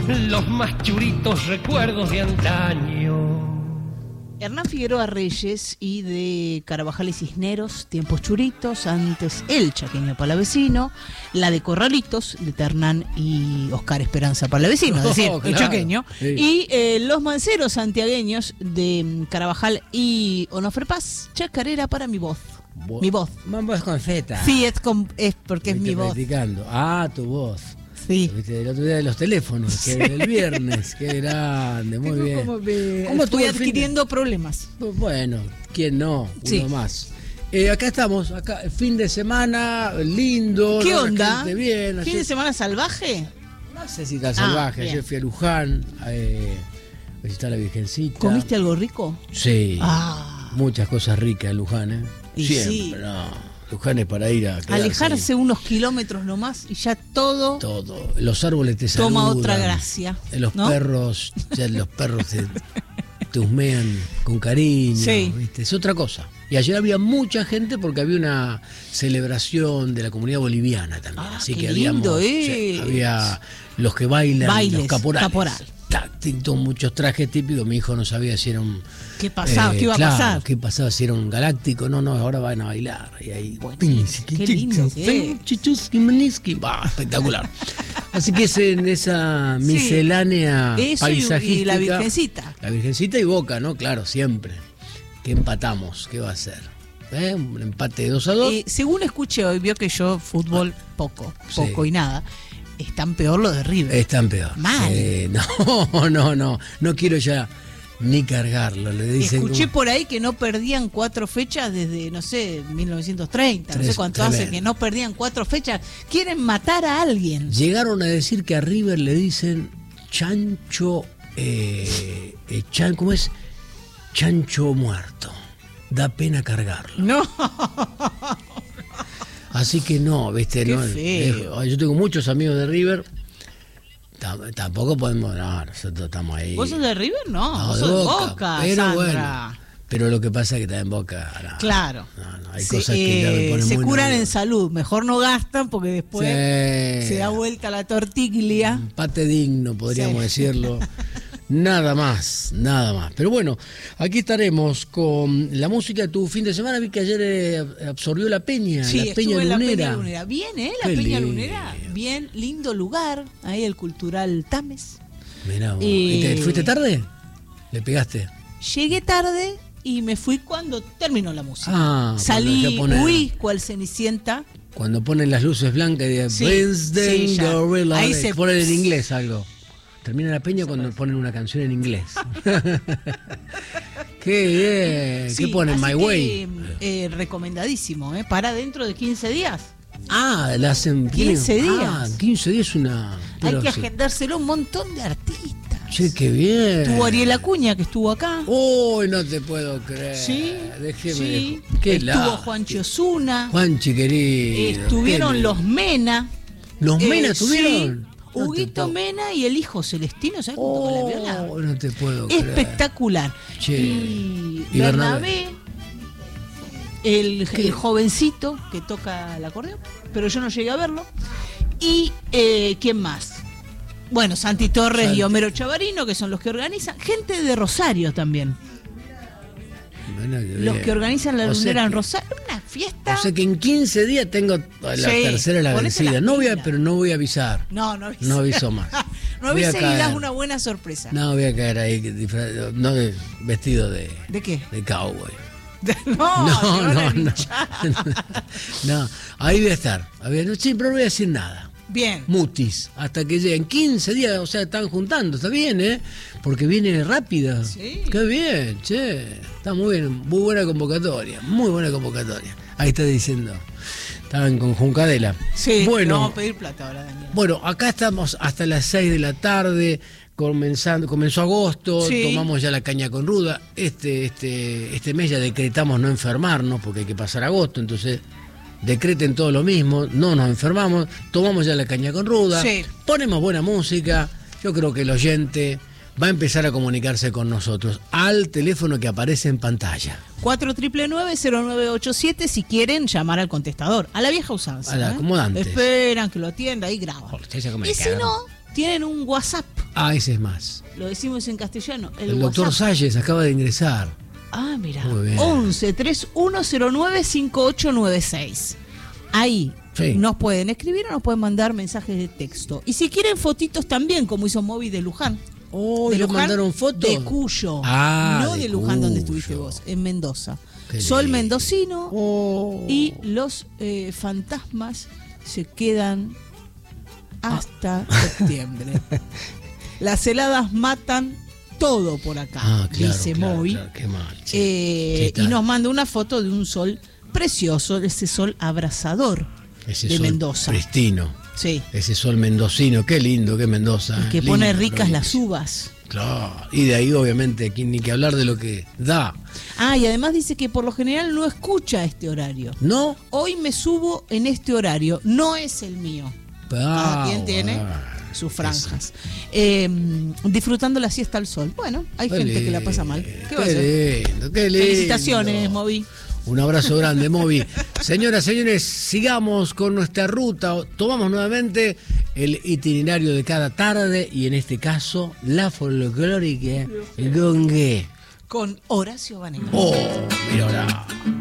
los más churitos recuerdos de antaño. Hernán Figueroa Reyes y de Carabajal y Cisneros, Tiempos Churitos, antes El Chaqueño Palavecino, la de Corralitos, de Hernán y Oscar Esperanza Palavecino, es decir, claro, El Chaqueño, sí. y Los Manceros Santiagueños de Carabajal y Onofre Paz, Chacarera para mi voz. Mi voz. Mambo es con Z. Sí, es porque es mi voz. Practicando. Ah, tu voz. Sí. ¿Viste? El otro día de los teléfonos, que era el viernes, qué grande, muy Tengo bien. como que ¿Cómo estuvo estoy el fin de- adquiriendo problemas. Bueno, ¿quién no? Uno Sí. más. Acá estamos, fin de semana, lindo. ¿Qué ¿no? La onda? gente bien. ¿Fin ayer- de semana salvaje? No sé si está salvaje, bien. ayer fui a Luján, a visitar a la Virgencita. ¿Comiste algo rico? Sí, Ah. muchas cosas ricas en Luján, ¿eh? Y Siempre, sí. no. Luján es para ir a quedarse Alejarse ahí. unos kilómetros nomás y ya todo Todo. Los árboles te saludan. toma otra gracia. Los ¿no? perros, ya los perros te husmean con cariño, Sí. ¿viste? Es otra cosa. Y ayer había mucha gente porque había una celebración de la comunidad boliviana también. Ah, así qué que habíamos, lindo sí, es. había los que bailan, Bailes, los caporales. caporal. Todos muchos trajes típicos. Mi hijo no sabía si era un. ¿Qué pasaba? ¿Qué iba a claro, pasar? ¿Qué pasaba? Si era un galáctico. No, ahora van a bailar. Y ahí. Qué lindo que es. Espectacular. Así que es en esa miscelánea Eso paisajística. y la Virgencita. La Virgencita y Boca, ¿no? Claro, siempre. Que empatamos. ¿Qué va a ser? Un empate de 2-2. Según escuché hoy, vio que yo fútbol poco Sí. y nada. Están peor lo de River. Están peor. Mal. No quiero ya ni cargarlo. Le dicen Escuché como- por ahí que no perdían 4 fechas desde, no sé, 1930. No sé cuánto hace Tremendo. que no perdían 4 fechas. Quieren matar a alguien. Llegaron a decir que a River le dicen chancho, ¿cómo es? Chancho muerto. Da pena cargarlo. No. Así que no, ¿viste? Qué No, feo. yo tengo muchos amigos de River. Tampoco podemos, no, nosotros estamos ahí. ¿Vos sos de River? No, No, vos de sos de Boca, Boca, pero Sandra. bueno. Pero lo que pasa es que está en Boca. No, Claro. no, hay cosas que ya me ponen se muy curan en nervioso. salud. Mejor no gastan porque después Sí. se da vuelta la tortiglia. Empate digno, podríamos Sí. decirlo. Nada más. Pero bueno, aquí estaremos con la música de tu fin de semana. Vi que ayer absorbió la Peña, Sí, la Peña estuve en la Lunera. Peña Lunera. Bien, la Qué Peña lindo. Lunera. Bien, lindo lugar. Ahí el Cultural Tames. Mirá vos. ¿Y te fuiste tarde? ¿Le pegaste? Llegué tarde y me fui cuando terminó la música. Ah, Salí, cuando ya ponen- huí cual Cenicienta. Cuando ponen las luces blancas y Sí, Wednesday, sí, ya. Gorilla, Ahí se- ponen en inglés algo. Termina la Peña cuando ponen una canción en inglés. Qué bien. Sí, ¿Qué ponen? así My Way. que, recomendadísimo, para dentro de 15 días. Ah, la hacen 15 días. Ah, 15 días una. Hay pero que sí. agendárselo a un montón de artistas. Che, qué bien. Estuvo Ariel Acuña, que estuvo acá. Uy, no te puedo creer. Sí, Déjeme. sí. Qué Estuvo lástima. Juanchi Osuna. Juanchi, querido. Estuvieron qué los Mena. ¿Los Mena Sí. estuvieron? No te Huguito puedo- Mena y el hijo Celestino, ¿sabes cómo toca la viola? Oh, no te puedo creer. Espectacular. Che. Y Y Bernabé, el jovencito que toca el acordeón, pero yo no llegué a verlo. Y ¿quién más? Bueno, Santi Torres Santi. y Homero Chavarino, que son los que organizan. Gente de Rosario también. Bueno, qué Los bien. que organizan la O sea lunera en que- Rosario. Una fiesta. O sea que en 15 días tengo la Sí, tercera la ponete vencida. las No voy a, pilas. pero no voy a avisar. No aviso. No aviso más. No Voy a avisa y das caer. una buena sorpresa. No voy a caer ahí no vestido de ¿De qué? de cowboy. No, te van a no. linchar. No, ahí voy a estar. A ver, sí, pero no voy a decir nada. Bien. Mutis, hasta que lleguen 15 días, o sea, están juntando, está bien, ¿eh? Porque viene rápida. Sí. Qué bien, che. Está muy bien, muy buena convocatoria, muy buena convocatoria. Ahí está diciendo. Estaban con Juncadela. Sí, bueno, vamos a pedir plata ahora, Daniel. bueno, acá estamos hasta las 6 de la tarde, comenzó agosto, Sí. tomamos ya la caña con ruda. Este mes ya decretamos no enfermarnos, porque hay que pasar agosto, entonces decreten todo lo mismo, no nos enfermamos, tomamos ya la caña con ruda, Sí. ponemos buena música, yo creo que el oyente va a empezar a comunicarse con nosotros al teléfono que aparece en pantalla. 4999-0987 si quieren llamar al contestador, a la vieja usanza. A la como antes. Esperan que lo atienda y graban. Joder, ya como me Y si cago. no, tienen un WhatsApp Ah, ese es más. Lo decimos en castellano. El doctor WhatsApp. Salles acaba de ingresar. Ah, mira. Muy bien. 11 3109 5896. Ahí Sí. nos pueden escribir o nos pueden mandar mensajes de texto. Y si quieren fotitos también, como hizo Moby de Luján. Oh, de ¿le Luján, mandaron fotos? De Cuyo. Ah, no de de Luján, donde Cuyo. estuviste vos, en Mendoza. Qué Sol lindo. mendocino. Oh. Y los fantasmas se quedan hasta septiembre. Las heladas matan todo por acá, Ah, claro, dice claro, Moby. claro, qué mal. Sí, Y nos manda una foto de un sol precioso, ese sol abrasador ese de sol Mendoza. pristino. Sí, Ese sol mendocino, qué lindo, qué Mendoza. y que Linda pone ricas las provincia. uvas. Claro, y de ahí obviamente aquí ni que hablar de lo que da. Ah, y además dice que por lo general no escucha este horario. ¿No? Hoy me subo en este horario, no es el mío. Cada quien tiene sus franjas. Disfrutando la siesta al sol. Bueno, hay Qué gente que la pasa mal. ¿Qué va a hacer? lindo, qué lindo. Felicitaciones, Moby. Un abrazo grande, Moby. Señoras, señores, sigamos con nuestra ruta. Tomamos nuevamente el itinerario de cada tarde y en este caso la folclórica Gongue. Con Horacio Vanegas. Oh, mira ahora.